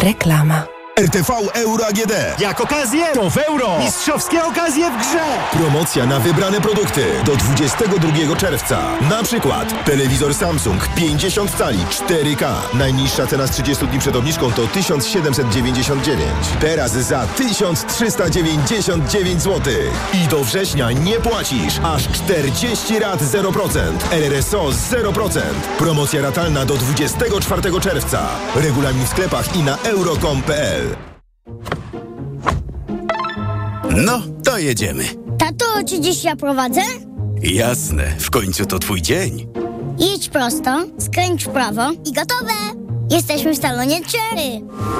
Reklama. RTV Euro AGD. Jak okazję, to w euro. Mistrzowskie okazje w grze. Promocja na wybrane produkty do 22 czerwca. Na przykład telewizor Samsung 50 cali 4K. Najniższa cena z 30 dni przed obniżką to 1799. Teraz za 1399 zł. I do września nie płacisz. Aż 40 rat 0%. RRSO 0%. Promocja ratalna do 24 czerwca. Regulamin w sklepach i na euro.com.pl. No, to jedziemy. Tato, czy dziś ja prowadzę? Jasne, w końcu to twój dzień. Jedź prosto, skręć w prawo i gotowe! Jesteśmy w salonie Cherry.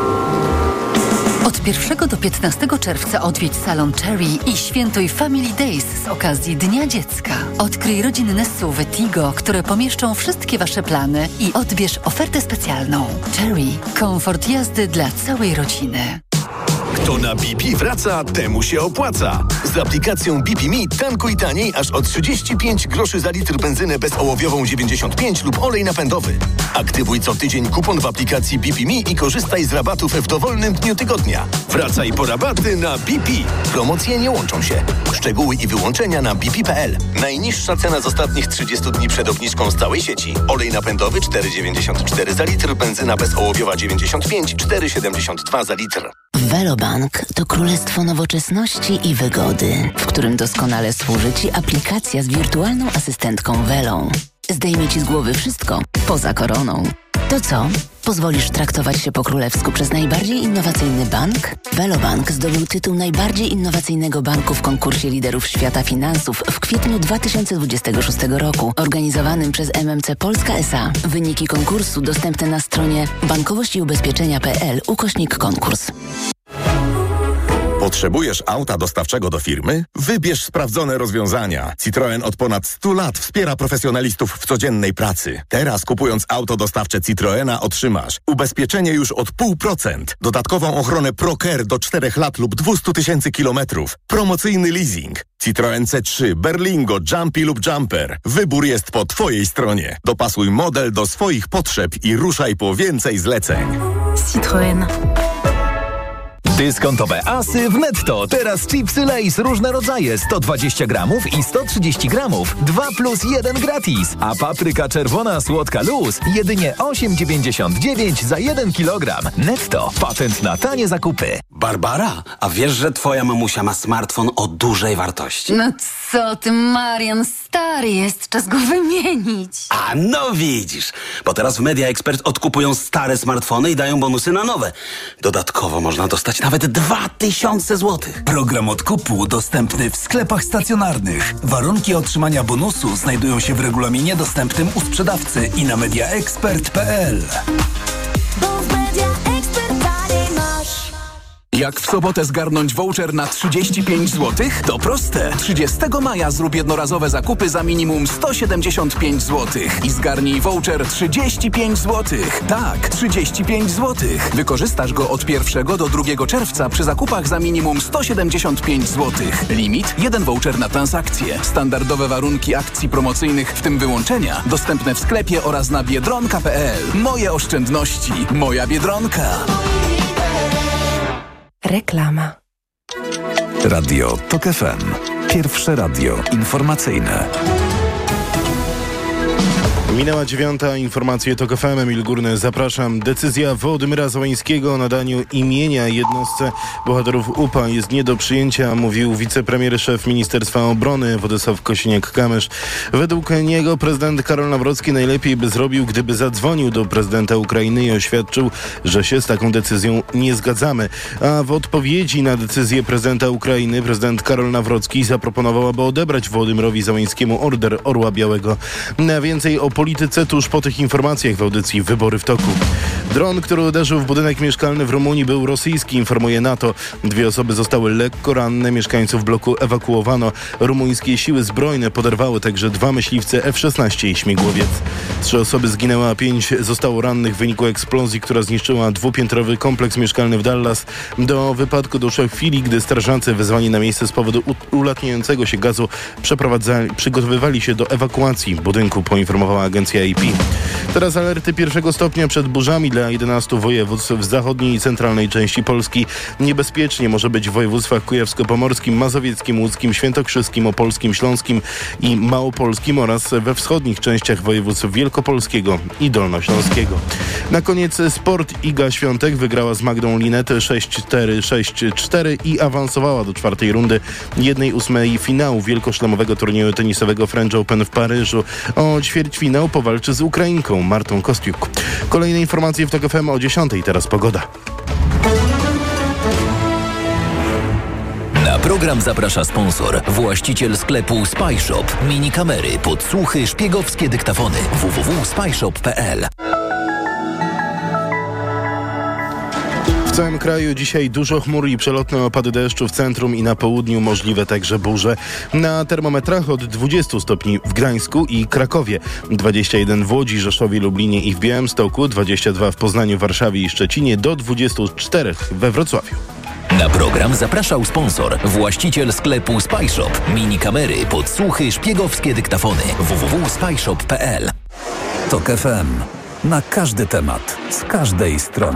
Od 1 do 15 czerwca odwiedź salon Cherry i świętuj Family Days z okazji Dnia Dziecka. Odkryj rodzinne SUV-y Tigo, które pomieszczą wszystkie Wasze plany i odbierz ofertę specjalną. Cherry. Komfort jazdy dla całej rodziny. Kto na BP wraca, temu się opłaca. Z aplikacją BP Me tankuj taniej aż o 35 groszy za litr benzynę bezołowiową 95 lub olej napędowy. Aktywuj co tydzień kupon w aplikacji BP Me i korzystaj z rabatów w dowolnym dniu tygodnia. Wracaj po rabaty na BP. Promocje nie łączą się. Szczegóły i wyłączenia na bp.pl. Najniższa cena z ostatnich 30 dni przed obniżką z całej sieci. Olej napędowy 4,94 za litr, benzyna bezołowiowa 95, 4,72 za litr. Velobank to królestwo nowoczesności i wygody, w którym doskonale służy Ci aplikacja z wirtualną asystentką Velą. Zdejmie Ci z głowy wszystko, poza koroną. To co? Pozwolisz traktować się po królewsku przez najbardziej innowacyjny bank? Velobank zdobył tytuł najbardziej innowacyjnego banku w konkursie liderów świata finansów w kwietniu 2026 roku, organizowanym przez MMC Polska S.A. Wyniki konkursu dostępne na stronie bankowościiubezpieczenia.pl/konkurs. Potrzebujesz auta dostawczego do firmy? Wybierz sprawdzone rozwiązania. Citroën od ponad 100 lat wspiera profesjonalistów w codziennej pracy. Teraz kupując auto dostawcze Citroena otrzymasz ubezpieczenie już od 0,5%, dodatkową ochronę ProCare do 4 lat lub 200 000 kilometrów, promocyjny leasing. Citroen C3, Berlingo, Jumpy lub Jumper. Wybór jest po Twojej stronie. Dopasuj model do swoich potrzeb i ruszaj po więcej zleceń. Citroën. Dyskontowe asy w Netto. Teraz chipsy Lay's różne rodzaje, 120 gramów i 130 gramów. 2 + 1 gratis. A papryka czerwona słodka luz jedynie 8,99 za 1 kilogram. Netto. Patent na tanie zakupy. Barbara, a wiesz, że twoja mamusia ma smartfon o dużej wartości? No co ty, Marian, stary jest, czas go wymienić. A no widzisz, bo teraz w Media Expert odkupują stare smartfony i dają bonusy na nowe. Dodatkowo można dostać nawet 2000 zł. Program odkupu dostępny w sklepach stacjonarnych. Warunki otrzymania bonusu znajdują się w regulaminie dostępnym u sprzedawcy i na mediaexpert.pl. Jak w sobotę zgarnąć voucher na 35 zł? To proste. 30 maja zrób jednorazowe zakupy za minimum 175 zł. I zgarnij voucher 35 zł. Tak, 35 zł. Wykorzystasz go od 1 do 2 czerwca przy zakupach za minimum 175 zł. Limit: 1 voucher na transakcję. Standardowe warunki akcji promocyjnych, w tym wyłączenia, dostępne w sklepie oraz na biedronka.pl. Moje oszczędności. Moja Biedronka. Reklama. Radio TOK FM. Pierwsze radio informacyjne. Minęła 9. Informacje TOK FM. Emil Górny, zapraszam. Decyzja Wołodymyra Zełańskiego o nadaniu imienia jednostce bohaterów UPA jest nie do przyjęcia, mówił wicepremier, szef Ministerstwa Obrony Władysław Kosiniak-Kamysz. Według niego prezydent Karol Nawrocki najlepiej by zrobił, gdyby zadzwonił do prezydenta Ukrainy i oświadczył, że się z taką decyzją nie zgadzamy. A w odpowiedzi na decyzję prezydenta Ukrainy prezydent Karol Nawrocki zaproponował, aby odebrać Wołodymyrowi Zełańskiemu order Orła Białego. Na więcej o polityce tuż po tych informacjach w audycji Wybory w toku. Dron, który uderzył w budynek mieszkalny w Rumunii, był rosyjski, informuje NATO. 2 osoby zostały lekko ranne, mieszkańców bloku ewakuowano. Rumuńskie siły zbrojne poderwały także 2 myśliwce F-16 i śmigłowiec. 3 osoby zginęły, a 5 zostało rannych w wyniku eksplozji, która zniszczyła 2-piętrowy kompleks mieszkalny w Dallas. Do wypadku doszło w chwili, gdy strażacy wezwani na miejsce z powodu ulatniającego się gazu przygotowywali się do ewakuacji budynku, poinformowała agencja AP. Teraz alerty 1 stopnia przed burzami dla dla 11 województw w zachodniej i centralnej części Polski. Niebezpiecznie może być w województwach kujawsko-pomorskim, mazowieckim, łódzkim, świętokrzyskim, opolskim, śląskim i małopolskim oraz we wschodnich częściach województw wielkopolskiego i dolnośląskiego. Na koniec sport. Iga Świątek wygrała z Magdą Linet 6-4, 6-4 i awansowała do czwartej rundy 1/8 finału wielkoszlemowego turnieju tenisowego French Open w Paryżu. O ćwierćfinał powalczy z Ukrainką Martą Kostiuk. Kolejne informacje w TOK FM o 10:00. Teraz pogoda. Na program zaprasza sponsor, właściciel sklepu SpyShop. Mini kamery, podsłuchy, szpiegowskie dyktafony. www.spyshop.pl. W całym kraju dzisiaj dużo chmur i przelotne opady deszczu w centrum i na południu, możliwe także burze. Na termometrach od 20 stopni w Gdańsku i Krakowie, 21 w Łodzi, Rzeszowie, Lublinie i w Białymstoku, 22 w Poznaniu, Warszawie i Szczecinie, do 24 we Wrocławiu. Na program zapraszał sponsor, właściciel sklepu SpyShop. Mini kamery, podsłuchy, szpiegowskie dyktafony. www.spyshop.pl. TOK FM. Na każdy temat, z każdej strony.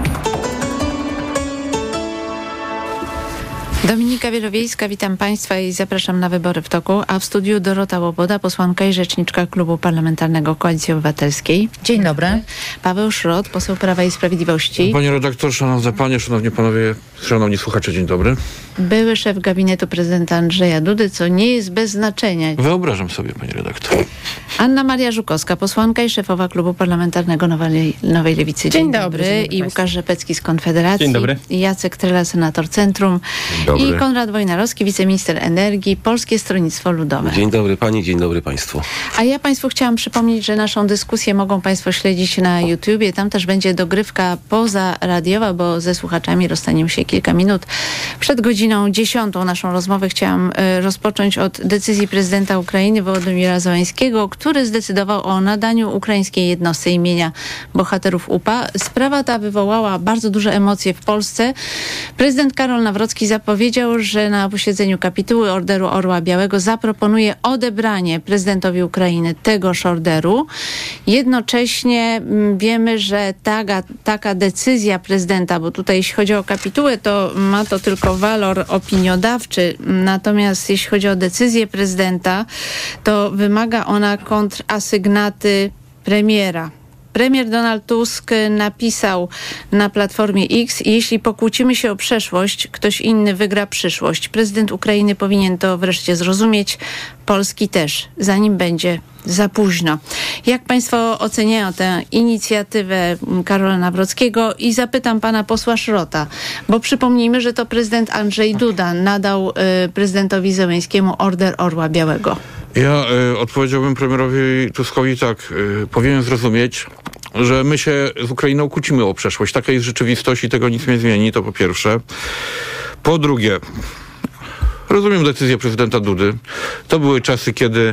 Dominika Wielowiejska, witam Państwa i zapraszam na Wybory w toku, a w studiu Dorota Łoboda, posłanka i rzeczniczka Klubu Parlamentarnego Koalicji Obywatelskiej. Dzień dobry. Paweł Szrot, poseł Prawa i Sprawiedliwości. Panie redaktor, szanowne panie, szanowni panowie, szanowni słuchacze, dzień dobry. Były szef gabinetu prezydenta Andrzeja Dudy, co nie jest bez znaczenia. Wyobrażam sobie, pani redaktor. Anna Maria Żukowska, posłanka i szefowa Klubu Parlamentarnego Nowej Lewicy. Dzień dobry. I Łukasz Rzepecki z Konfederacji. Dzień dobry. I Jacek Trela, senator Centrum. I Konrad Wojnarowski, wiceminister energii, Polskie Stronnictwo Ludowe. Dzień dobry pani, dzień dobry państwu. A ja państwu chciałam przypomnieć, że naszą dyskusję mogą państwo śledzić na YouTubie. Tam też będzie dogrywka pozaradiowa, bo ze słuchaczami rozstaniemy się kilka minut. Przed godziną 10 naszą rozmowę chciałam rozpocząć od decyzji prezydenta Ukrainy Wołodymyra Zełańskiego, który zdecydował o nadaniu ukraińskiej jednostce imienia bohaterów UPA. Sprawa ta wywołała bardzo duże emocje w Polsce. Prezydent Karol Nawrocki zapowiedział, że na posiedzeniu kapituły Orderu Orła Białego zaproponuje odebranie prezydentowi Ukrainy tegoż orderu. Jednocześnie wiemy, że taka decyzja prezydenta, bo tutaj jeśli chodzi o kapitułę, to ma to tylko walor opiniodawczy, natomiast jeśli chodzi o decyzję prezydenta, to wymaga ona kontrasygnaty premiera. Premier Donald Tusk napisał na Platformie X: jeśli pokłócimy się o przeszłość, ktoś inny wygra przyszłość. Prezydent Ukrainy powinien to wreszcie zrozumieć, Polski też, zanim będzie za późno. Jak państwo oceniają tę inicjatywę Karola Nawrockiego? I zapytam pana posła Szrota, bo przypomnijmy, że to prezydent Andrzej Duda nadał prezydentowi Zełańskiemu Order Orła Białego. Ja odpowiedziałbym premierowi Tuskowi tak. Powinien zrozumieć, że my się z Ukrainą kłócimy o przeszłość. Taka jest rzeczywistość i tego nic nie zmieni, to po pierwsze. Po drugie, rozumiem decyzję prezydenta Dudy. To były czasy, kiedy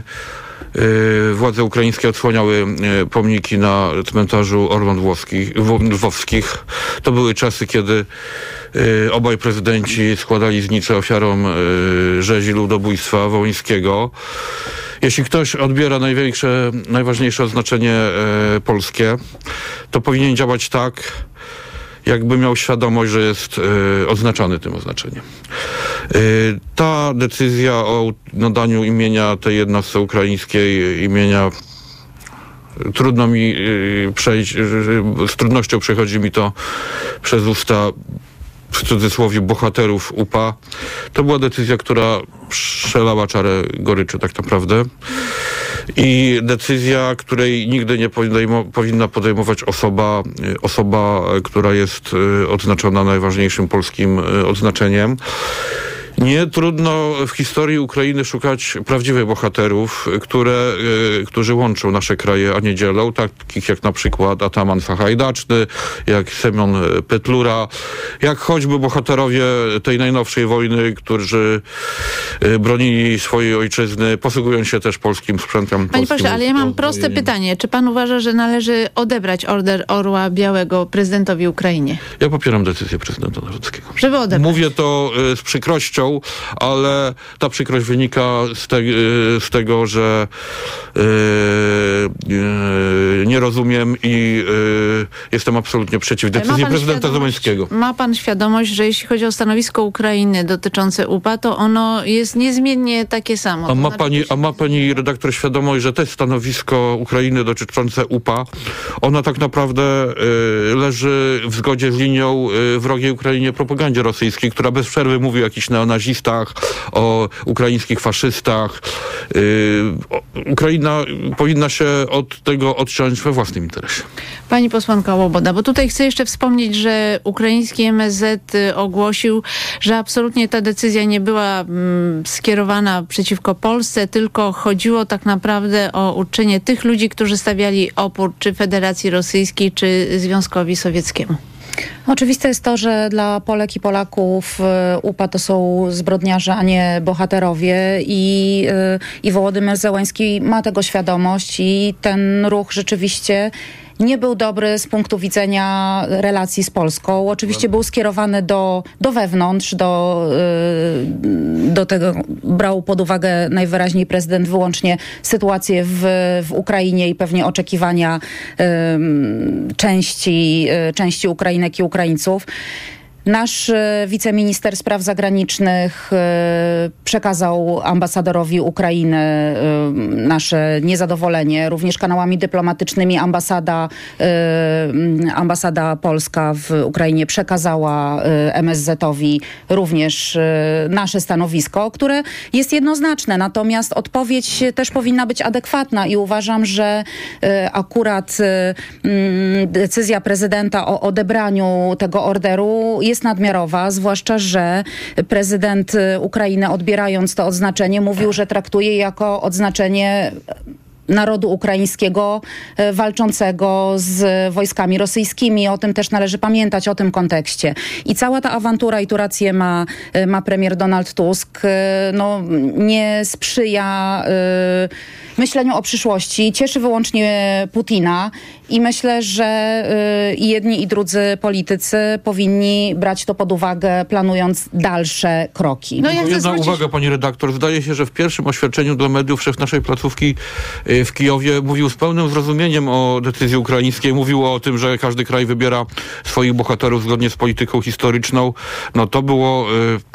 władze ukraińskie odsłaniały pomniki na cmentarzu Orląt Lwowskich. To były czasy, kiedy obaj prezydenci składali znicze ofiarom rzezi ludobójstwa wołyńskiego. Jeśli ktoś odbiera najważniejsze oznaczenie polskie, to powinien działać tak, jakby miał świadomość, że jest oznaczony tym oznaczeniem. Ta decyzja o nadaniu imienia tej jednostce ukraińskiej, imienia, trudno mi przejść, z trudnością przechodzi mi to przez usta, w cudzysłowie, bohaterów UPA. To była decyzja, która przelała czarę goryczy tak naprawdę. I decyzja, której nigdy nie powinna podejmować osoba, która jest odznaczona najważniejszym polskim odznaczeniem. Nie trudno w historii Ukrainy szukać prawdziwych bohaterów, którzy łączą nasze kraje, a nie dzielą, takich jak na przykład Ataman Sachajdaczny, jak Semyon Petlura, jak choćby bohaterowie tej najnowszej wojny, którzy bronili swojej ojczyzny, posługując się też polskim sprzętem. Panie pośle, ale ja mam proste pytanie. Czy pan uważa, że należy odebrać Order Orła Białego prezydentowi Ukrainy? Ja popieram decyzję prezydenta Nawrockiego. Żeby odebrać. Mówię to z przykrością, przykrością, ale ta przykrość wynika z tego, że nie rozumiem i jestem absolutnie przeciw decyzji prezydenta Zełenskiego. Ma pan świadomość, że jeśli chodzi o stanowisko Ukrainy dotyczące UPA, to ono jest niezmiennie takie samo. A ma pani redaktor świadomość, że to stanowisko Ukrainy dotyczące UPA, ona tak naprawdę leży w zgodzie z linią wrogiej Ukrainie propagandzie rosyjskiej, która bez przerwy mówi o jakichś neonazistach, o ukraińskich faszystach. Ukraina powinna się od tego odciąć we własnym interesie. Pani posłanka Łoboda, bo tutaj chcę jeszcze wspomnieć, że ukraiński MSZ ogłosił, że absolutnie ta decyzja nie była skierowana przeciwko Polsce, tylko chodziło tak naprawdę o uczczenie tych ludzi, którzy stawiali opór czy Federacji Rosyjskiej, czy Związkowi Sowieckiemu. Oczywiste jest to, że dla Polek i Polaków UPA to są zbrodniarze, a nie bohaterowie i Wołodymyr Zełenski ma tego świadomość i ten ruch rzeczywiście nie był dobry z punktu widzenia relacji z Polską. Oczywiście był skierowany do wewnątrz, do tego brał pod uwagę najwyraźniej prezydent wyłącznie sytuację w Ukrainie i pewnie oczekiwania części Ukrainek i Ukraińców. Nasz wiceminister spraw zagranicznych przekazał ambasadorowi Ukrainy nasze niezadowolenie. Również kanałami dyplomatycznymi ambasada polska w Ukrainie przekazała MSZ-owi również nasze stanowisko, które jest jednoznaczne. Natomiast odpowiedź też powinna być adekwatna i uważam, że akurat decyzja prezydenta o odebraniu tego orderu jest nadmiarowa, zwłaszcza, że prezydent Ukrainy, odbierając to odznaczenie, mówił, że traktuje jako odznaczenie narodu ukraińskiego walczącego z wojskami rosyjskimi. O tym też należy pamiętać, o tym kontekście. I cała ta awantura, i tu rację ma premier Donald Tusk, nie sprzyja myśleniu o przyszłości, cieszy wyłącznie Putina i myślę, że i jedni i drudzy politycy powinni brać to pod uwagę, planując dalsze kroki. Jedna uwaga, pani redaktor. Zdaje się, że w pierwszym oświadczeniu dla mediów szef naszej placówki w Kijowie mówił z pełnym zrozumieniem o decyzji ukraińskiej. Mówił o tym, że każdy kraj wybiera swoich bohaterów zgodnie z polityką historyczną. To było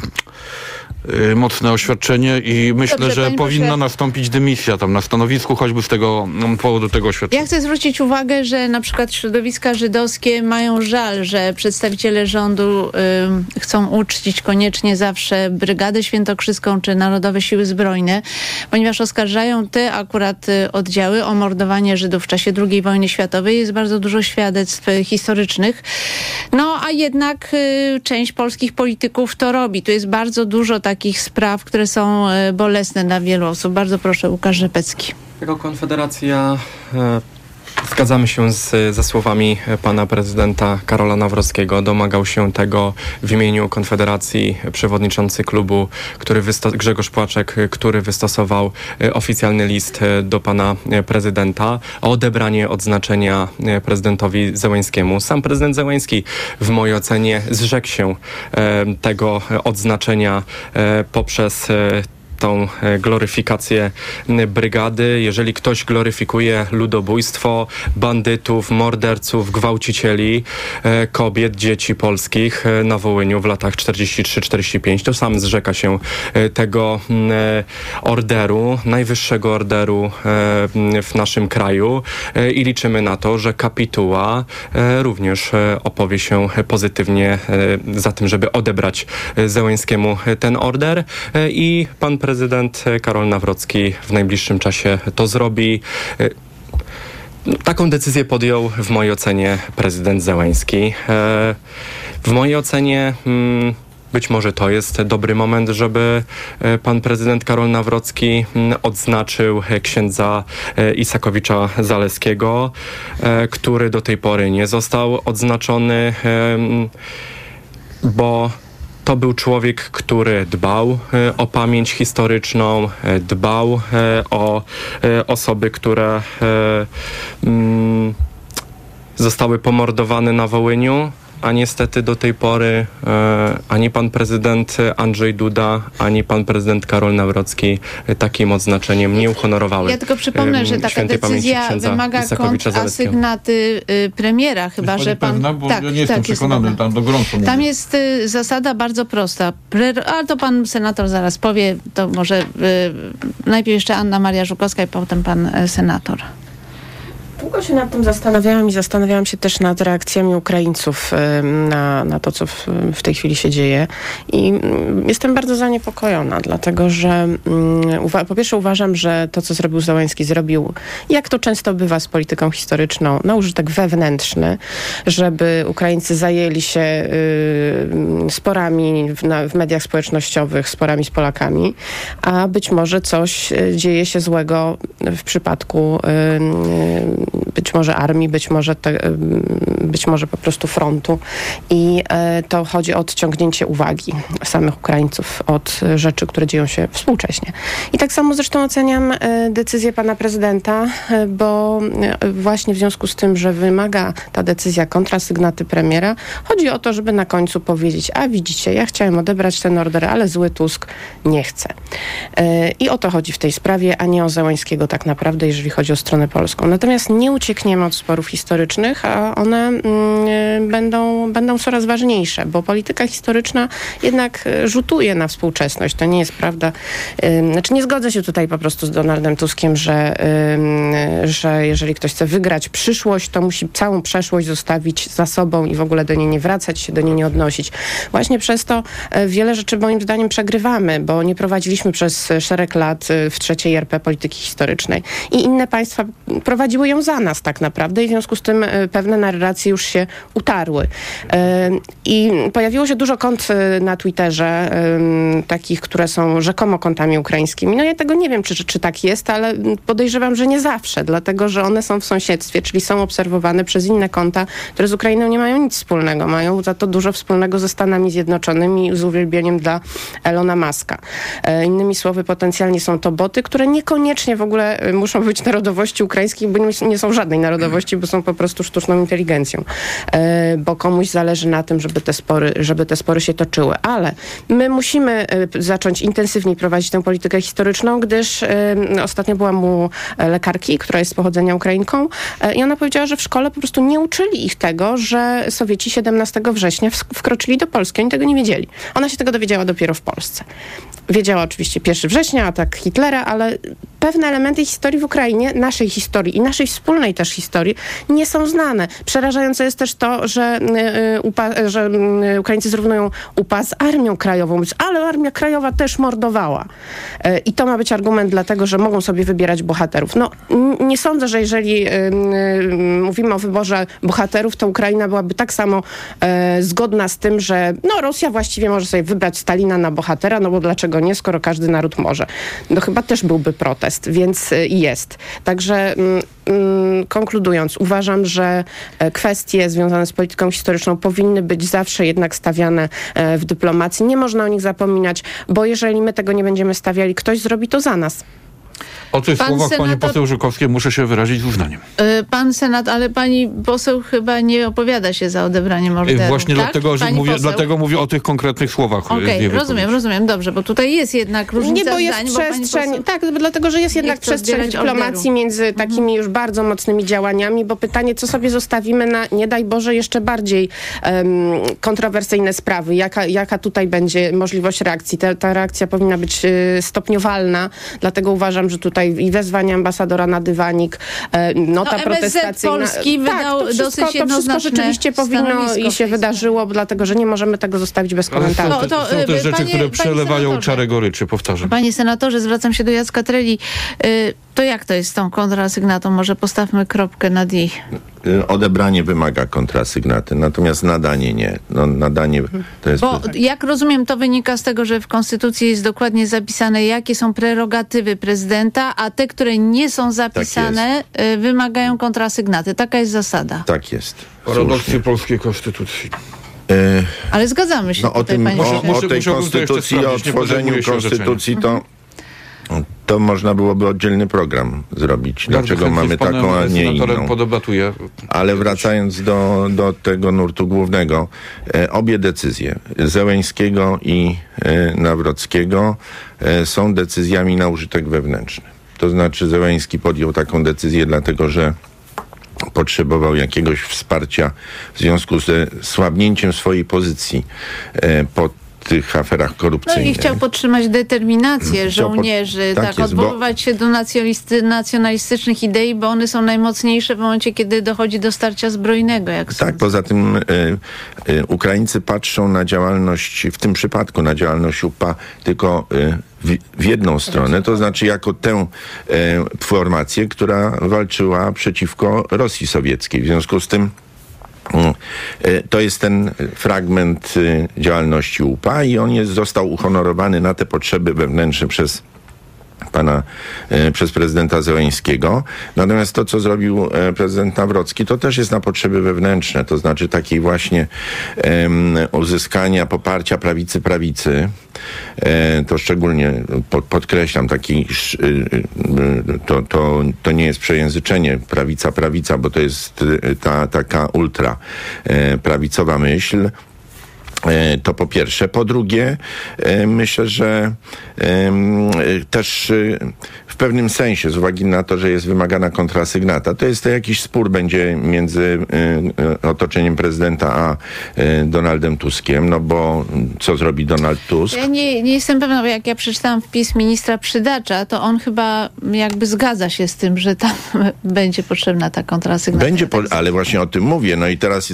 mocne oświadczenie i myślę, że powinna nastąpić dymisja tam na stanowisku, choćby z tego powodu tego oświadczenia. Ja chcę zwrócić uwagę, że na przykład środowiska żydowskie mają żal, że przedstawiciele rządu chcą uczcić koniecznie zawsze Brygadę Świętokrzyską czy Narodowe Siły Zbrojne, ponieważ oskarżają te akurat oddziały o mordowanie Żydów w czasie II wojny światowej. Jest bardzo dużo świadectw historycznych. A jednak część polskich polityków to robi. Tu jest bardzo dużo takich spraw, które są bolesne dla wielu osób. Bardzo proszę, Łukasz Rzepecki. Jako Konfederacja zgadzamy się ze słowami pana prezydenta Karola Nawrockiego. Domagał się tego w imieniu Konfederacji przewodniczący klubu, Grzegorz Płaczek, który wystosował oficjalny list do pana prezydenta o odebranie odznaczenia prezydentowi Zełenskiemu. Sam prezydent Zełenski w mojej ocenie zrzekł się tego odznaczenia poprzez tą gloryfikację brygady. Jeżeli ktoś gloryfikuje ludobójstwo, bandytów, morderców, gwałcicieli, kobiet, dzieci polskich na Wołyniu w latach 43-45, to sam zrzeka się tego orderu, najwyższego orderu w naszym kraju i liczymy na to, że kapituła również opowie się pozytywnie za tym, żeby odebrać Zełenskiemu ten order i pan prezydent Karol Nawrocki w najbliższym czasie to zrobi. Taką decyzję podjął w mojej ocenie prezydent Zełenski. W mojej ocenie być może to jest dobry moment, żeby pan prezydent Karol Nawrocki odznaczył księdza Isakowicza-Zaleskiego, który do tej pory nie został odznaczony, bo to był człowiek, który dbał o pamięć historyczną, dbał o osoby, które zostały pomordowane na Wołyniu. a niestety do tej pory ani pan prezydent Andrzej Duda, ani pan prezydent Karol Nawrocki takim odznaczeniem nie uhonorowały. Ja tylko przypomnę, że taka decyzja wymaga kontrasygnaty premiera, chyba że pan... Pewna, bo ja nie jestem przekonany, tam do gorąco mówię. Tam jest zasada bardzo prosta, ale to pan senator zaraz powie, to może najpierw jeszcze Anna Maria Żukowska i potem pan senator. Długo się nad tym zastanawiałam się też nad reakcjami Ukraińców na to, co w tej chwili się dzieje. I jestem bardzo zaniepokojona, dlatego że po pierwsze uważam, że to, co zrobił Zełenski, zrobił, jak to często bywa z polityką historyczną, na użytek wewnętrzny, żeby Ukraińcy zajęli się sporami w mediach społecznościowych, sporami z Polakami, a być może coś dzieje się złego w przypadku być może armii, być może po prostu frontu i to chodzi o odciągnięcie uwagi samych Ukraińców od rzeczy, które dzieją się współcześnie. I tak samo zresztą oceniam decyzję pana prezydenta, bo właśnie w związku z tym, że wymaga ta decyzja kontrasygnaty premiera, chodzi o to, żeby na końcu powiedzieć, a widzicie, ja chciałem odebrać ten order, ale zły Tusk nie chce. I o to chodzi w tej sprawie, a nie o Zełańskiego tak naprawdę, jeżeli chodzi o stronę polską. Natomiast nie uciekniemy od sporów historycznych, a one będą coraz ważniejsze, bo polityka historyczna jednak rzutuje na współczesność. To nie jest prawda. Znaczy nie zgodzę się tutaj po prostu z Donaldem Tuskiem, że jeżeli ktoś chce wygrać przyszłość, to musi całą przeszłość zostawić za sobą i w ogóle do niej nie wracać, się do niej nie odnosić. Właśnie przez to wiele rzeczy moim zdaniem przegrywamy, bo nie prowadziliśmy przez szereg lat w III RP polityki historycznej. I inne państwa prowadziły ją za nas tak naprawdę i w związku z tym pewne narracje już się utarły. I pojawiło się dużo kont na Twitterze, takich, które są rzekomo kontami ukraińskimi. No ja tego nie wiem, czy tak jest, ale podejrzewam, że nie zawsze, dlatego, że one są w sąsiedztwie, czyli są obserwowane przez inne konta, które z Ukrainą nie mają nic wspólnego. Mają za to dużo wspólnego ze Stanami Zjednoczonymi z uwielbieniem dla Elona Muska. Innymi słowy, potencjalnie są to boty, które niekoniecznie w ogóle muszą być narodowości ukraińskiej, bo nie są żadnej narodowości, bo są po prostu sztuczną inteligencją. Bo komuś zależy na tym, żeby te spory się toczyły. Ale my musimy zacząć intensywniej prowadzić tę politykę historyczną, gdyż ostatnio byłam u lekarki, która jest z pochodzenia Ukrainką i ona powiedziała, że w szkole po prostu nie uczyli ich tego, że Sowieci 17 września wkroczyli do Polski. Oni tego nie wiedzieli. Ona się tego dowiedziała dopiero w Polsce. Wiedziała oczywiście 1 września, atak Hitlera, ale pewne elementy historii w Ukrainie, naszej historii i naszej wspólnej też historii nie są znane. Przerażające jest też to, że Ukraińcy zrównują UPA z Armią Krajową, ale Armia Krajowa też mordowała. I to ma być argument dlatego, że mogą sobie wybierać bohaterów. No, nie sądzę, że jeżeli mówimy o wyborze bohaterów, to Ukraina byłaby tak samo zgodna z tym, że Rosja właściwie może sobie wybrać Stalina na bohatera, no bo dlaczego nie, skoro każdy naród może. No chyba też byłby protest, więc jest. Także konkludując, uważam, że kwestie związane z polityką historyczną powinny być zawsze jednak stawiane w dyplomacji. Nie można o nich zapominać, bo jeżeli my tego nie będziemy stawiali, ktoś zrobi to za nas. O tych słowach pani poseł Żukowskiej muszę się wyrazić z uznaniem. Pan senat, ale pani poseł chyba nie opowiada się za odebraniem orderu. Właśnie tak? dlatego mówię o tych konkretnych słowach. Okej, rozumiem, dobrze, bo tutaj jest jednak różnica nie, bo jest zdań, przestrzeń, poseł... tak, dlatego, że jest jednak przestrzeń w dyplomacji między takimi już bardzo mocnymi działaniami, bo pytanie, co sobie zostawimy na, nie daj Boże, jeszcze bardziej kontrowersyjne sprawy. Jaka tutaj będzie możliwość reakcji? Ta reakcja powinna być stopniowalna, dlatego uważam, że tutaj i wezwanie ambasadora na dywanik, nota protestacyjna. Polski wydał dosyć jednoznaczne to wszystko rzeczywiście powinno i się wydarzyło, dlatego, że nie możemy tego zostawić bez komentarzy. Są te rzeczy, które przelewają czarę goryczy, powtarzam. Panie senatorze, zwracam się do Jacka Treli. To jak to jest z tą kontrasygnadą? Może postawmy kropkę nad i. Odebranie wymaga kontrasygnaty, natomiast nadanie nie. Nadanie to jest... Bo jak rozumiem, to wynika z tego, że w Konstytucji jest dokładnie zapisane, jakie są prerogatywy prezydenta, a te, które nie są zapisane, wymagają kontrasygnaty. Taka jest zasada. Tak jest. Paradoksy polskiej konstytucji. Ale zgadzamy się o tej konstytucji, o tworzeniu konstytucji, to można byłoby oddzielny program zrobić. Dlaczego mamy taką, a nie inną. Podobatuję. Ale wracając do tego nurtu głównego, obie decyzje Zełenskiego i Nawrockiego są decyzjami na użytek wewnętrzny. To znaczy Zełenski podjął taką decyzję dlatego, że potrzebował jakiegoś wsparcia w związku ze słabnięciem swojej pozycji po tych aferach korupcyjnych. No i chciał podtrzymać determinację żołnierzy, odwoływać się do nacjonalistycznych idei, bo one są najmocniejsze w momencie, kiedy dochodzi do starcia zbrojnego. Poza tym Ukraińcy patrzą na działalność, w tym przypadku na działalność UPA tylko w jedną stronę, to znaczy jako tę formację, która walczyła przeciwko Rosji sowieckiej. W związku z tym to jest ten fragment działalności UPA i on został uhonorowany na te potrzeby wewnętrzne przez prezydenta Zełenskiego. Natomiast to, co zrobił prezydent Nawrocki, to też jest na potrzeby wewnętrzne, to znaczy takiej właśnie uzyskania poparcia prawicy. To szczególnie podkreślam, to nie jest przejęzyczenie prawica, bo to jest ta taka ultra prawicowa myśl. To po pierwsze. Po drugie, myślę, że też w pewnym sensie, z uwagi na to, że jest wymagana kontrasygnata, to jest to jakiś spór będzie między otoczeniem prezydenta a Donaldem Tuskiem, no bo co zrobi Donald Tusk? Ja nie jestem pewna, bo jak ja przeczytałam wpis ministra Przydacza, to on chyba jakby zgadza się z tym, że tam będzie potrzebna ta kontrasygnata. Ale właśnie o tym mówię. No i teraz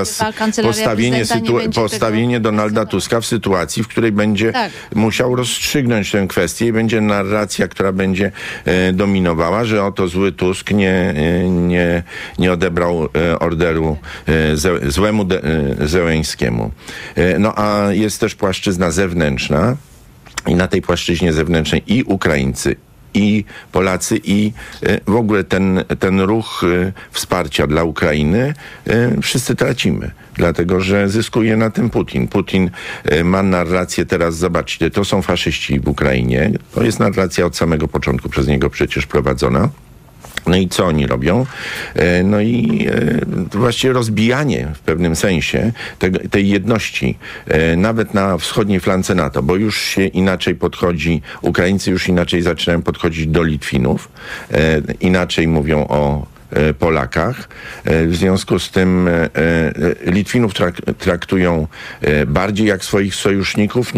postawienie Donalda Tuska w sytuacji, w której będzie musiał rozstrzygnąć tę kwestię i będzie narracja, która będzie dominowała, że oto zły Tusk nie odebrał orderu złemu Zełenskiemu. No a jest też płaszczyzna zewnętrzna i na tej płaszczyźnie zewnętrznej i Ukraińcy, i Polacy, i w ogóle ten ruch wsparcia dla Ukrainy wszyscy tracimy. Dlatego, że zyskuje na tym Putin. Putin ma narrację teraz, zobaczcie, to są faszyści w Ukrainie. To jest narracja od samego początku przez niego przecież prowadzona. No i co oni robią? No i właściwie rozbijanie w pewnym sensie tej jedności, nawet na wschodniej flance NATO, bo już się inaczej podchodzi, Ukraińcy już inaczej zaczynają podchodzić do Litwinów, inaczej mówią o Polakach. W związku z tym Litwinów traktują bardziej jak swoich sojuszników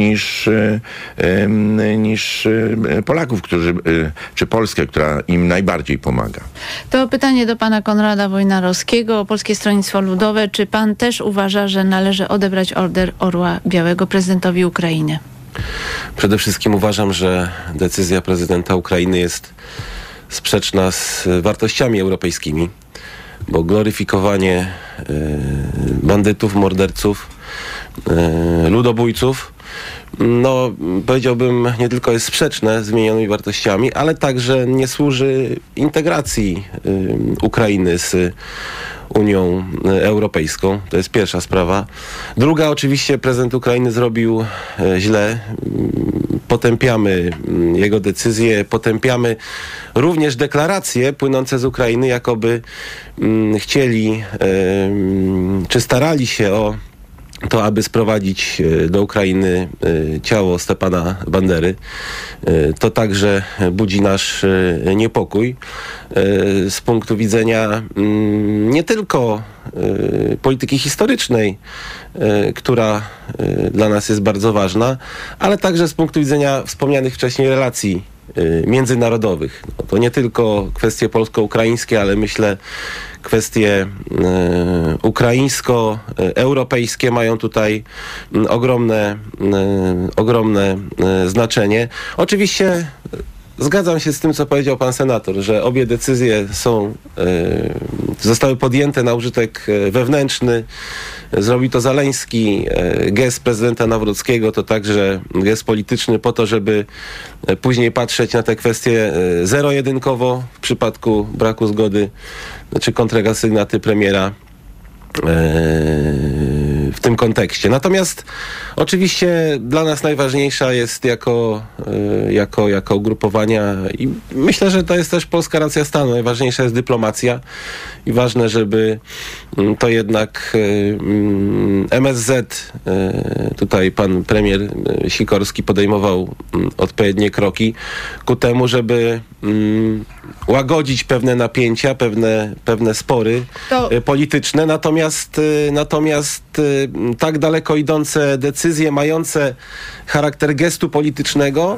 niż Polaków, czy Polskę, która im najbardziej pomaga. To pytanie do pana Konrada Wojnarowskiego, Polskie Stronnictwo Ludowe. Czy pan też uważa, że należy odebrać Order Orła Białego prezydentowi Ukrainy? Przede wszystkim uważam, że decyzja prezydenta Ukrainy jest sprzeczna z wartościami europejskimi, bo gloryfikowanie bandytów, morderców, ludobójców, no powiedziałbym, nie tylko jest sprzeczne z zmienionymi wartościami, ale także nie służy integracji Ukrainy z Unią Europejską. To jest pierwsza sprawa. Druga, oczywiście prezydent Ukrainy zrobił źle. Potępiamy jego decyzję, potępiamy również deklaracje płynące z Ukrainy, jakoby chcieli czy starali się o to, aby sprowadzić do Ukrainy ciało Stepana Bandery. To także budzi nasz niepokój z punktu widzenia nie tylko polityki historycznej, która dla nas jest bardzo ważna, ale także z punktu widzenia wspomnianych wcześniej relacji międzynarodowych. No to nie tylko kwestie polsko-ukraińskie, ale myślę kwestie ukraińsko-europejskie mają tutaj ogromne znaczenie. Oczywiście zgadzam się z tym, co powiedział pan senator, że obie decyzje zostały podjęte na użytek wewnętrzny. Zrobi to Zaleński. Gest prezydenta Nawrockiego to także gest polityczny po to, żeby później patrzeć na te kwestie zero-jedynkowo w przypadku braku zgody czy kontrasygnaty premiera w tym kontekście. Natomiast oczywiście dla nas najważniejsza jest jako ugrupowania i myślę, że to jest też polska racja stanu. Najważniejsza jest dyplomacja i ważne, żeby to jednak MSZ, tutaj pan premier Sikorski podejmował odpowiednie kroki ku temu, żeby łagodzić pewne napięcia, pewne spory polityczne, natomiast tak daleko idące decyzje mające charakter gestu politycznego,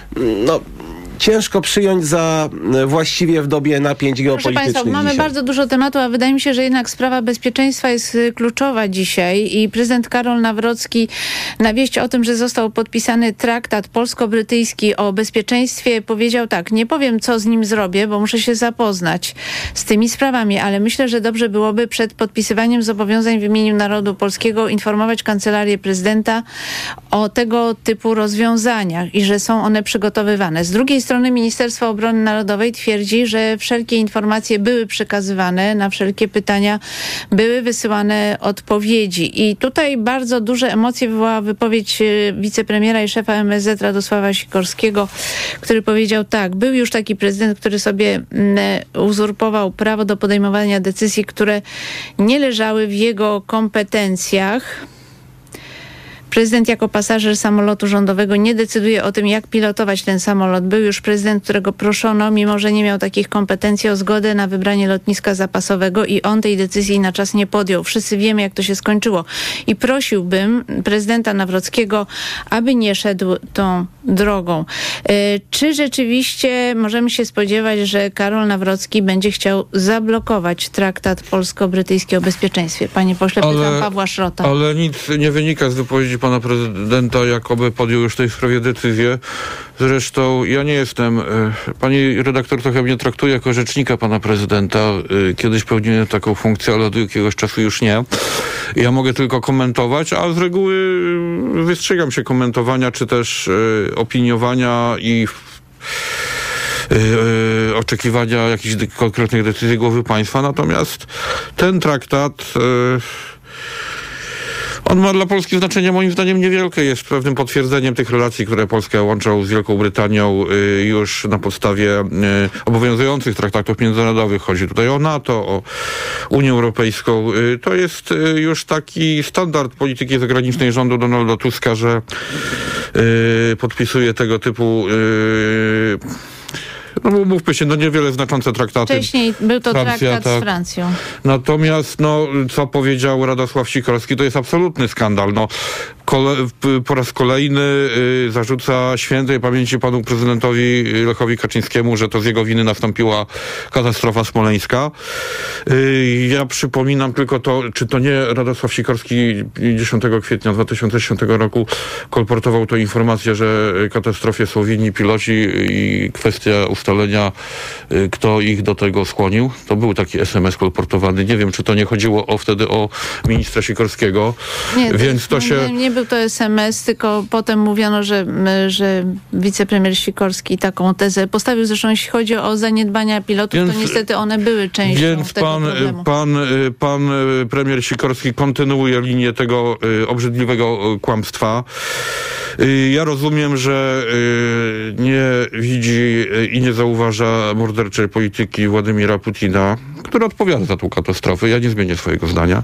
ciężko przyjąć za właściwie w dobie napięć geopolitycznych. Proszę Państwa, mamy bardzo dużo tematu, a wydaje mi się, że jednak sprawa bezpieczeństwa jest kluczowa dzisiaj i prezydent Karol Nawrocki na wieść o tym, że został podpisany traktat polsko-brytyjski o bezpieczeństwie, powiedział tak: nie powiem, co z nim zrobię, bo muszę się zapoznać z tymi sprawami, ale myślę, że dobrze byłoby przed podpisywaniem zobowiązań w imieniu narodu polskiego informować Kancelarię Prezydenta o tego typu rozwiązaniach i że są one przygotowywane. Z drugiej strony Ministerstwo Obrony Narodowej twierdzi, że wszelkie informacje były przekazywane, na wszelkie pytania były wysyłane odpowiedzi. I tutaj bardzo duże emocje wywołała wypowiedź wicepremiera i szefa MSZ Radosława Sikorskiego, który powiedział tak: był już taki prezydent, który sobie uzurpował prawo do podejmowania decyzji, które nie leżały w jego kompetencjach. Prezydent jako pasażer samolotu rządowego nie decyduje o tym, jak pilotować ten samolot. Był już prezydent, którego proszono, mimo że nie miał takich kompetencji, o zgodę na wybranie lotniska zapasowego i on tej decyzji na czas nie podjął. Wszyscy wiemy, jak to się skończyło. I prosiłbym prezydenta Nawrockiego, aby nie szedł tą drogą. Czy rzeczywiście możemy się spodziewać, że Karol Nawrocki będzie chciał zablokować traktat polsko-brytyjski o bezpieczeństwie? Panie pośle, pytam Pawła Szrota. Ale nic nie wynika z wypowiedzi pana prezydenta, jakoby podjął już w tej sprawie decyzję. Zresztą ja nie jestem, pani redaktor trochę mnie traktuje jako rzecznika pana prezydenta. Kiedyś pełniłem taką funkcję, ale od jakiegoś czasu już nie. Ja mogę tylko komentować, a z reguły wystrzegam się komentowania, czy też opiniowania i oczekiwania jakichś konkretnych decyzji głowy państwa. Natomiast ten traktat on ma dla Polski znaczenie moim zdaniem niewielkie. Jest pewnym potwierdzeniem tych relacji, które Polskę łączą z Wielką Brytanią już na podstawie obowiązujących traktatów międzynarodowych. Chodzi tutaj o NATO, o Unię Europejską. To jest już taki standard polityki zagranicznej rządu Donalda Tuska, że podpisuje tego typu no mówmy się, niewiele znaczące traktaty. Wcześniej był to traktat z Francją. Natomiast, co powiedział Radosław Sikorski, to jest absolutny skandal. Po raz kolejny zarzuca świętej pamięci panu prezydentowi Lechowi Kaczyńskiemu, że to z jego winy nastąpiła katastrofa smoleńska. Ja przypominam tylko to, czy to nie Radosław Sikorski 10 kwietnia 2010 roku kolportował tę informację, że katastrofie są winni piloci i kwestia ustalenia, kto ich do tego skłonił. To był taki SMS kolportowany. Nie wiem, czy to nie chodziło wtedy o ministra Sikorskiego. Nie, więc to się... Nie był to SMS, tylko potem mówiono, że wicepremier Sikorski taką tezę postawił. Zresztą jeśli chodzi o zaniedbania pilotów, to niestety one były częścią tego problemu. Pan premier Sikorski kontynuuje linię tego obrzydliwego kłamstwa. Ja rozumiem, że nie widzi i nie zauważa morderczej polityki Władimira Putina, który odpowiada za tą katastrofę. Ja nie zmienię swojego zdania.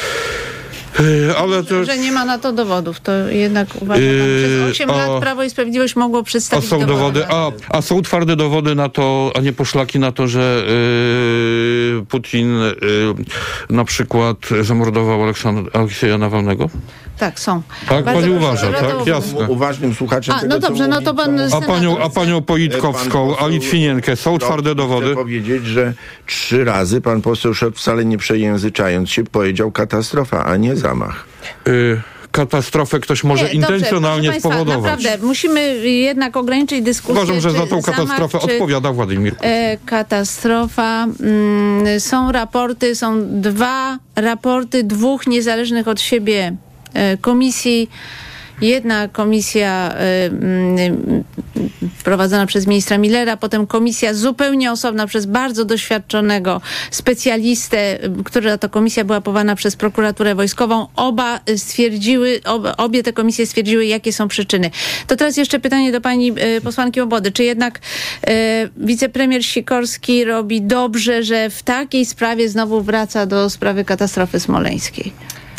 Ale to... Że nie ma na to dowodów. To jednak uważam, że przez 8 lat Prawo i Sprawiedliwość mogło przedstawić dowody. A są twarde dowody na to, a nie poszlaki na to, że Putin na przykład zamordował Aleksieja Nawalnego? Tak, są. Tak, pani uważa, tak? Jasne. Uważnym słuchaczem tego, no dobrze, no to pan a panią Politkowską, a Litwinienkę, są twarde dowody? Chcę powiedzieć, że 3 razy pan poseł Szot, wcale nie przejęzyczając się, powiedział katastrofa, a nie zamach. Katastrofę ktoś może intencjonalnie spowodować. Naprawdę, musimy jednak ograniczyć dyskusję. Uważam, że za tą katastrofę odpowiada Władimir. Katastrofa. Są raporty, są 2 raporty 2 niezależnych od siebie komisji. Jedna komisja wprowadzona przez ministra Millera, potem komisja zupełnie osobna przez bardzo doświadczonego specjalistę, która to komisja była powołana przez prokuraturę wojskową. Obie te komisje stwierdziły, jakie są przyczyny. To teraz jeszcze pytanie do pani posłanki Łobody. Czy jednak wicepremier Sikorski robi dobrze, że w takiej sprawie znowu wraca do sprawy katastrofy smoleńskiej?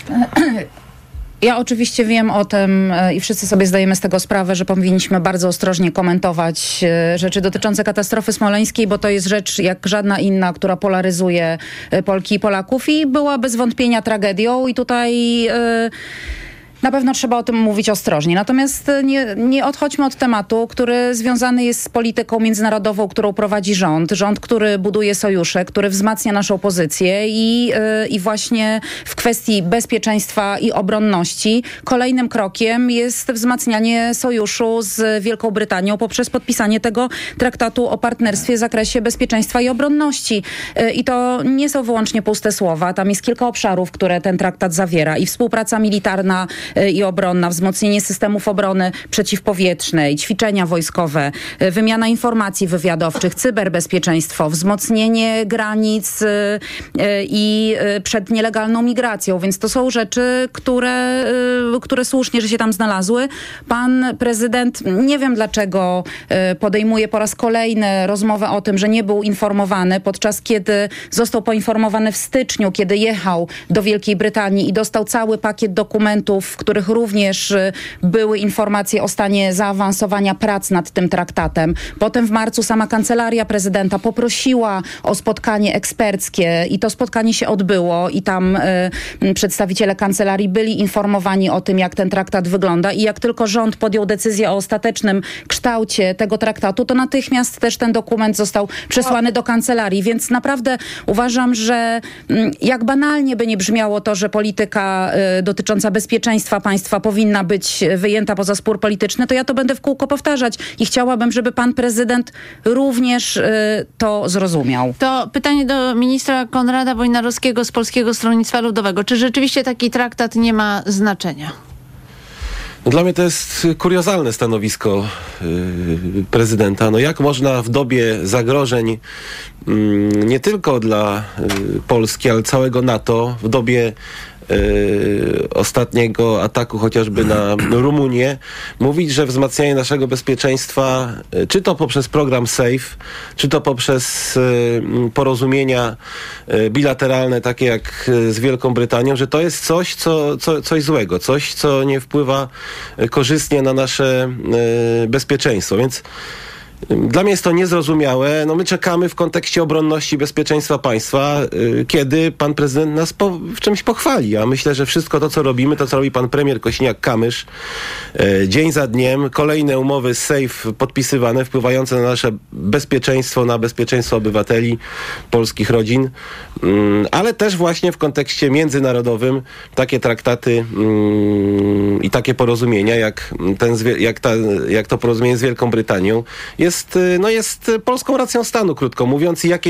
Ja oczywiście wiem o tym i wszyscy sobie zdajemy z tego sprawę, że powinniśmy bardzo ostrożnie komentować rzeczy dotyczące katastrofy smoleńskiej, bo to jest rzecz jak żadna inna, która polaryzuje Polki i Polaków i była bez wątpienia tragedią i tutaj na pewno trzeba o tym mówić ostrożnie. Natomiast nie odchodźmy od tematu, który związany jest z polityką międzynarodową, którą prowadzi rząd. Rząd, który buduje sojusze, który wzmacnia naszą pozycję i właśnie w kwestii bezpieczeństwa i obronności kolejnym krokiem jest wzmacnianie sojuszu z Wielką Brytanią poprzez podpisanie tego traktatu o partnerstwie w zakresie bezpieczeństwa i obronności. I to nie są wyłącznie puste słowa. Tam jest kilka obszarów, które ten traktat zawiera i współpraca militarna i obronna, wzmocnienie systemów obrony przeciwpowietrznej, ćwiczenia wojskowe, wymiana informacji wywiadowczych, cyberbezpieczeństwo, wzmocnienie granic i przed nielegalną migracją. Więc to są rzeczy, które słusznie, że się tam znalazły. Pan prezydent, nie wiem dlaczego podejmuje po raz kolejny rozmowę o tym, że nie był informowany, podczas kiedy został poinformowany w styczniu, kiedy jechał do Wielkiej Brytanii i dostał cały pakiet dokumentów, w których również były informacje o stanie zaawansowania prac nad tym traktatem. Potem w marcu sama Kancelaria Prezydenta poprosiła o spotkanie eksperckie i to spotkanie się odbyło i tam przedstawiciele kancelarii byli informowani o tym, jak ten traktat wygląda i jak tylko rząd podjął decyzję o ostatecznym kształcie tego traktatu, to natychmiast też ten dokument został przesłany do kancelarii, więc naprawdę uważam, że jak banalnie by nie brzmiało to, że polityka dotycząca bezpieczeństwa państwa powinna być wyjęta poza spór polityczny, to ja to będę w kółko powtarzać i chciałabym, żeby pan prezydent również to zrozumiał. To pytanie do ministra Konrada Wojnarowskiego z Polskiego Stronnictwa Ludowego. Czy rzeczywiście taki traktat nie ma znaczenia? Dla mnie to jest kuriozalne stanowisko prezydenta. No jak można w dobie zagrożeń nie tylko dla Polski, ale całego NATO, w dobie ostatniego ataku chociażby na Rumunię, mówić, że wzmacnianie naszego bezpieczeństwa, czy to poprzez program SAFE, czy to poprzez porozumienia bilateralne, takie jak z Wielką Brytanią, że to jest coś złego, coś, co nie wpływa korzystnie na nasze bezpieczeństwo. Więc dla mnie jest to niezrozumiałe. No my czekamy w kontekście obronności i bezpieczeństwa państwa, kiedy pan prezydent nas w czymś pochwali. Ja myślę, że wszystko to, co robimy, to co robi pan premier Kosiniak-Kamysz, dzień za dniem, kolejne umowy z SAFE podpisywane, wpływające na nasze bezpieczeństwo, na bezpieczeństwo obywateli, polskich rodzin, ale też właśnie w kontekście międzynarodowym takie traktaty i takie porozumienia, jak to porozumienie z Wielką Brytanią, jest polską racją stanu, krótko mówiąc, i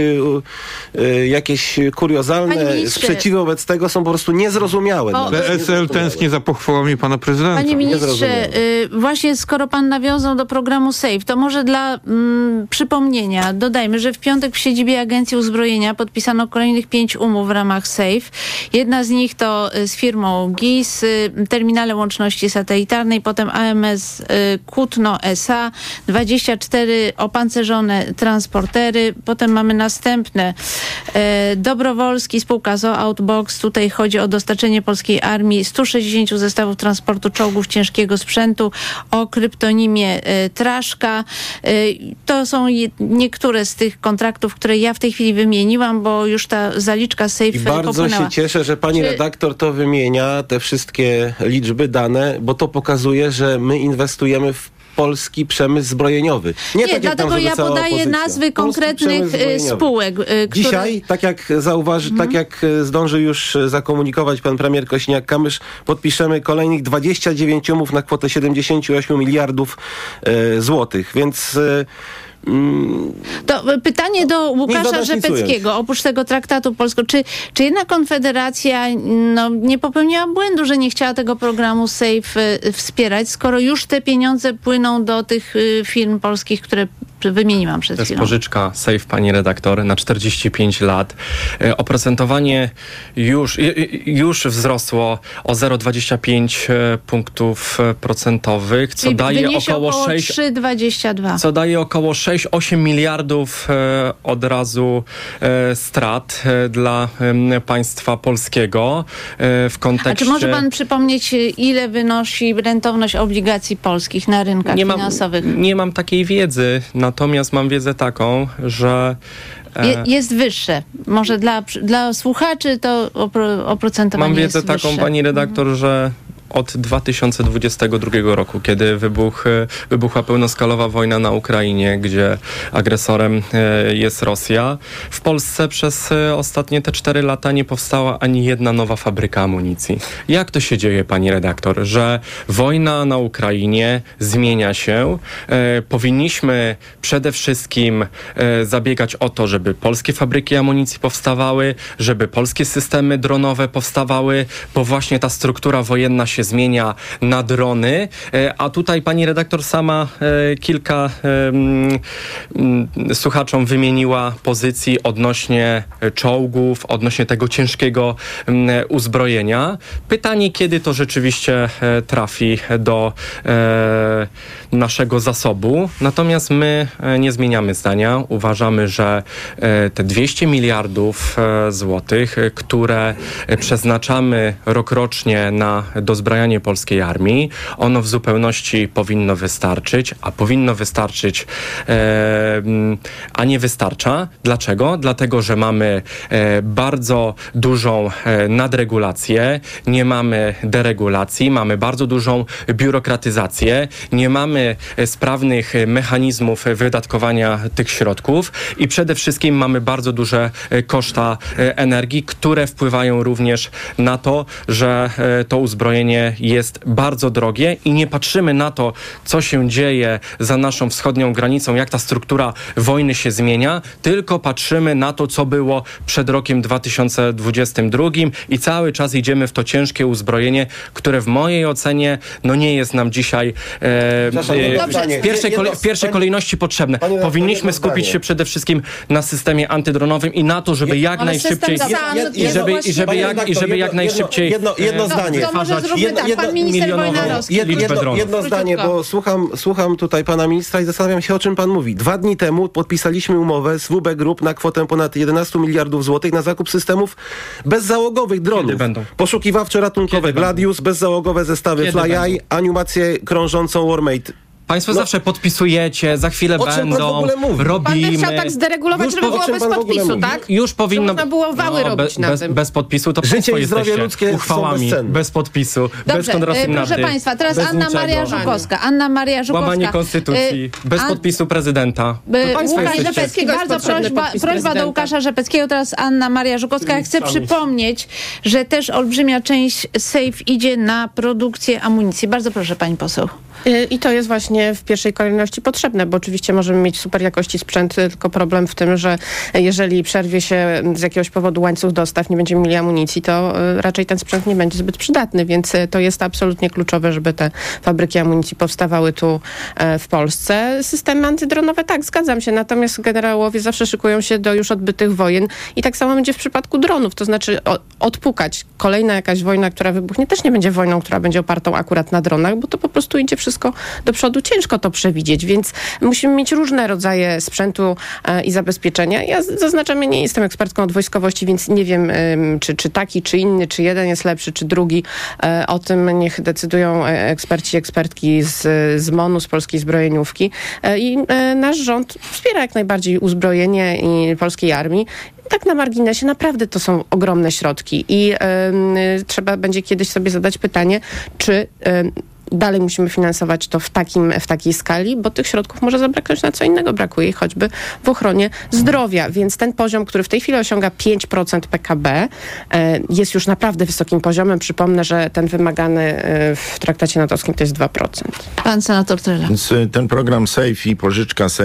jakieś kuriozalne sprzeciwy wobec tego są po prostu niezrozumiałe. PSL tęskni za pochwałami pana prezydenta. Panie ministrze, właśnie skoro pan nawiązał do programu SAFE, to może dla przypomnienia dodajmy, że w piątek w siedzibie Agencji Uzbrojenia podpisano kolejnych 5 umów w ramach SAFE. Jedna z nich to z firmą GIS, terminale łączności satelitarnej, potem AMS Kutno SA, 24 opancerzone transportery, potem mamy następne Dobrowolski, spółka ZOO Outbox, tutaj chodzi o dostarczenie polskiej armii 160 zestawów transportu czołgów ciężkiego sprzętu o kryptonimie Traszka. To są niektóre z tych kontraktów, które ja w tej chwili wymieniłam, bo już ta zaliczka SAFE popłynęła. I bardzo się cieszę, że pani redaktor to wymienia, te wszystkie liczby, dane, bo to pokazuje, że my inwestujemy w polski przemysł zbrojeniowy. Nie tak dlatego ja podaję nazwy konkretnych spółek. Dzisiaj, tak jak zdążył już zakomunikować pan premier Kosiniak-Kamysz, podpiszemy kolejnych 29 umów na kwotę 78 miliardów złotych. Więc To pytanie do Łukasza Rzepeckiego. Oprócz tego traktatu polskiego, czy jednak Konfederacja nie popełniła błędu, że nie chciała tego programu SAFE wspierać, skoro już te pieniądze płyną do tych firm polskich, które wymieniłam przed chwilą? To jest pożyczka SAFE, pani redaktor, na 45 lat. Oprocentowanie już wzrosło o 0,25 punktów procentowych, co daje około 3,22. Co daje około 6-8 miliardów od razu strat dla państwa polskiego w kontekście... A czy może pan przypomnieć, ile wynosi rentowność obligacji polskich na rynkach finansowych? Nie mam takiej wiedzy, natomiast mam wiedzę taką, że jest wyższe. Może dla słuchaczy to oprocentowanie jest wyższe. Mam wiedzę taką, pani redaktor, że od 2022 roku, kiedy wybuchła pełnoskalowa wojna na Ukrainie, gdzie agresorem jest Rosja, w Polsce przez ostatnie te 4 lata nie powstała ani jedna nowa fabryka amunicji. Jak to się dzieje, pani redaktor, że wojna na Ukrainie zmienia się? Powinniśmy przede wszystkim zabiegać o to, żeby polskie fabryki amunicji powstawały, żeby polskie systemy dronowe powstawały, bo właśnie ta struktura wojenna się zmienia na drony, a tutaj pani redaktor sama kilka słuchaczom wymieniła pozycji odnośnie czołgów, odnośnie tego ciężkiego uzbrojenia. Pytanie, kiedy to rzeczywiście trafi do naszego zasobu. Natomiast my nie zmieniamy zdania. Uważamy, że te 200 miliardów złotych, które przeznaczamy rokrocznie na dozbrajanie polskiej armii, ono w zupełności powinno wystarczyć, a powinno wystarczyć, a nie wystarcza. Dlaczego? Dlatego, że mamy bardzo dużą nadregulację, nie mamy deregulacji, mamy bardzo dużą biurokratyzację, nie mamy sprawnych mechanizmów wydatkowania tych środków i przede wszystkim mamy bardzo duże koszta energii, które wpływają również na to, że to uzbrojenie jest bardzo drogie i nie patrzymy na to, co się dzieje za naszą wschodnią granicą, jak ta struktura wojny się zmienia, tylko patrzymy na to, co było przed rokiem 2022 i cały czas idziemy w to ciężkie uzbrojenie, które w mojej ocenie nie jest nam dzisiaj w pierwszej kolejności potrzebne. Powinniśmy skupić się przede wszystkim na systemie antydronowym i na to, żeby jak najszybciej jedno zdanie. To może zróbmy tak, pan minister Wojnarowski. Jedno zdanie, bo słucham tutaj pana ministra i zastanawiam się, o czym pan mówi. 2 dni temu podpisaliśmy umowę z WB Group na kwotę ponad 11 miliardów złotych na zakup systemów bezzałogowych dronów. Poszukiwawczo-ratunkowe Gladius, bezzałogowe zestawy FlyEye, animację krążącą Warmate. Państwo zawsze podpisujecie, za chwilę będą, robimy. Pan by chciał tak zderegulować, żeby było bez podpisu, tak? Już powinno... Można było wały robić na tym. Bez podpisu to życie państwo i zdrowie ludzkie uchwałami, bez podpisu, bez kontrasygnaty. Proszę państwa, teraz Anna Maria Żukowska. Łamanie konstytucji, bez podpisu prezydenta. Łukasz Rzepecki, bardzo prośba do Łukasza Rzepeckiego, teraz Anna Maria Żukowska. Ja chcę przypomnieć, że też olbrzymia część SAFE idzie na produkcję amunicji. Bardzo proszę, pani poseł. I to jest właśnie w pierwszej kolejności potrzebne, bo oczywiście możemy mieć super jakości sprzęt, tylko problem w tym, że jeżeli przerwie się z jakiegoś powodu łańcuch dostaw, nie będziemy mieli amunicji, to raczej ten sprzęt nie będzie zbyt przydatny, więc to jest absolutnie kluczowe, żeby te fabryki amunicji powstawały tu w Polsce. Systemy antydronowe, tak, zgadzam się, natomiast generałowie zawsze szykują się do już odbytych wojen i tak samo będzie w przypadku dronów, to znaczy odpukać. Kolejna jakaś wojna, która wybuchnie, też nie będzie wojną, która będzie opartą akurat na dronach, bo to po prostu idzie wszystko do przodu. Ciężko to przewidzieć, więc musimy mieć różne rodzaje sprzętu i zabezpieczenia. Ja zaznaczam, ja nie jestem ekspertką od wojskowości, więc nie wiem, czy taki, czy inny, czy jeden jest lepszy, czy drugi. O tym niech decydują eksperci, ekspertki z MON-u, z Polskiej Zbrojeniówki. I nasz rząd wspiera jak najbardziej uzbrojenie i polskiej armii. Tak na marginesie, naprawdę to są ogromne środki i trzeba będzie kiedyś sobie zadać pytanie, czy dalej musimy finansować to w takiej skali, bo tych środków może zabraknąć na co innego. Brakuje ich choćby w ochronie zdrowia. Więc ten poziom, który w tej chwili osiąga 5% PKB, jest już naprawdę wysokim poziomem. Przypomnę, że ten wymagany w traktacie natowskim to jest 2%. Pan senator Trela. Więc ten program SAFE i pożyczka SAFE